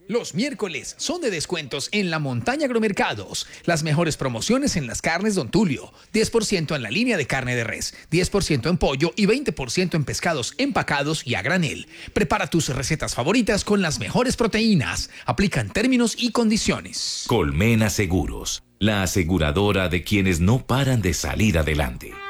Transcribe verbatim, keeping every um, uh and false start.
Los miércoles son de descuentos en la Montaña Agromercados. Las mejores promociones en las carnes Don Tulio. diez por ciento en la línea de carne de res, diez por ciento en pollo y veinte por ciento en pescados empacados y a granel. Prepara tus recetas favoritas con las mejores proteínas. Aplican términos y condiciones. Colmena Seguros, la aseguradora de quienes no paran de salir adelante.